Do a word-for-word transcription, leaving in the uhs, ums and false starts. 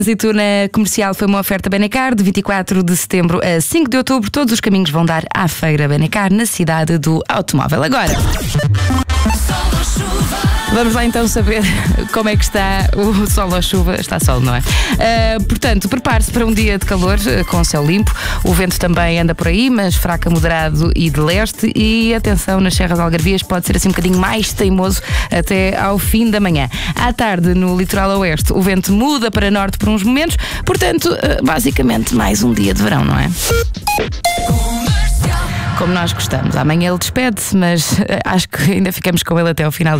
trânsito na Comercial foi uma oferta Benacar de vinte e quatro de setembro a cinco de outubro. Todos os caminhos vão dar à Feira Benacar na cidade do automóvel. Agora, vamos lá então saber como é que está o sol ou chuva. Está sol, não é? Uh, portanto, prepare-se para um dia de calor uh, com céu limpo. O vento também anda por aí, mas fraco a moderado e de leste. E atenção, nas Serras Algarvias pode ser assim um bocadinho mais teimoso até ao fim da manhã. À tarde, no litoral oeste, o vento muda para norte por uns momentos. Portanto, uh, basicamente mais um dia de verão, não é? Como nós gostamos. Amanhã ele despede-se, mas uh, acho que ainda ficamos com ele até ao final.